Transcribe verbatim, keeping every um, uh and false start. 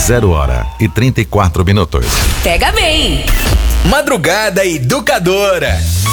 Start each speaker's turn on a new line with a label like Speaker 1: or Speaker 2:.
Speaker 1: Zero hora e trinta e quatro minutos.
Speaker 2: Pega bem!
Speaker 3: Madrugada Educadora.